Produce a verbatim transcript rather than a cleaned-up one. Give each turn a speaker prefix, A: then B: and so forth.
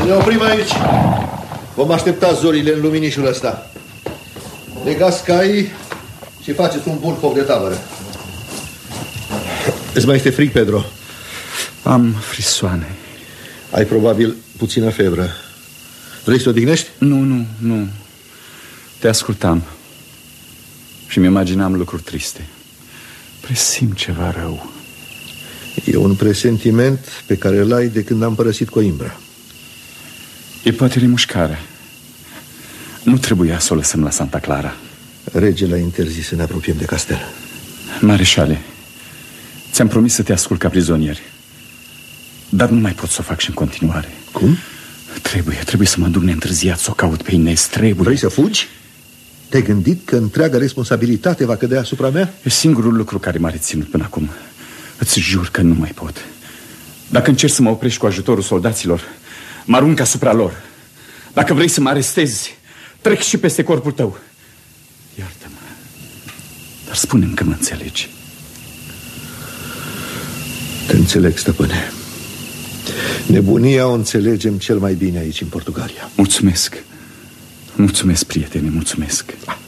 A: Ne oprim aici. Vom aștepta zorile în luminișul ăsta. Legați caii și faceți un bun foc de tabără. Îți mai este frig, Pedro?
B: Am frisoane.
A: Ai probabil puțină febră. Vrei să o odihnești?
B: Nu, nu, nu. Te ascultam și mi imaginam lucruri triste. Presimt ceva rău.
A: E un presentiment pe care îl ai de când am părăsit Coimbra.
B: E poate remușcarea. Nu trebuia să o lăsăm la Santa Clara.
A: Regele a interzis să ne apropiem de castel.
B: Mareșale, ți-am promis să te ascult ca prizonier, dar nu mai pot să o fac și în continuare.
A: Cum?
B: Trebuie, trebuie să mă duc neîntârziat să o caut pe Ines, trebuie.
A: Vrei să fugi? Te-ai gândit că întreaga responsabilitate va cădea asupra mea?
B: E singurul lucru care m-a reținut până acum. Îți jur că nu mai pot. Dacă încerci să mă oprești cu ajutorul soldaților, mă arunc asupra lor. Dacă vrei să mă arestezi, trec și peste corpul tău. Iartă-mă, dar spune-mi că mă înțelegi.
A: Te înțeleg, stăpâne. Nebunia o înțelegem cel mai bine aici, în Portugalia.
B: Mulțumesc. Mulțumesc, prietene, mulțumesc.